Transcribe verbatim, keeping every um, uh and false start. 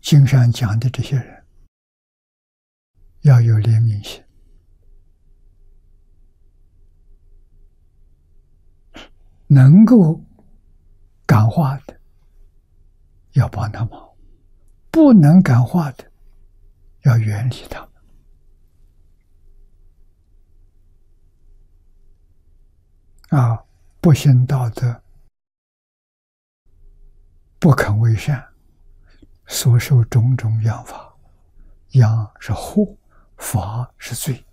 经上讲的这些人要有怜悯心，能够感化的要帮他忙，不能感化的要远离他们。啊，不行道德，不肯为善，所受种种殃罚。殃是祸，罚是罪。